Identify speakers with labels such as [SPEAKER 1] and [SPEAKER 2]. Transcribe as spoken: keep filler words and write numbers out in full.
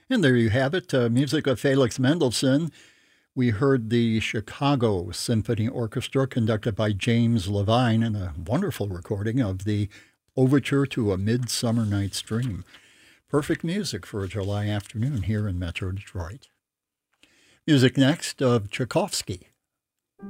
[SPEAKER 1] And there you have it, uh, music of Felix Mendelssohn. We heard the Chicago Symphony Orchestra conducted by James Levine in a wonderful recording of the Overture to A Midsummer Night's Dream. Perfect music for a July afternoon here in Metro Detroit. Music next of Tchaikovsky.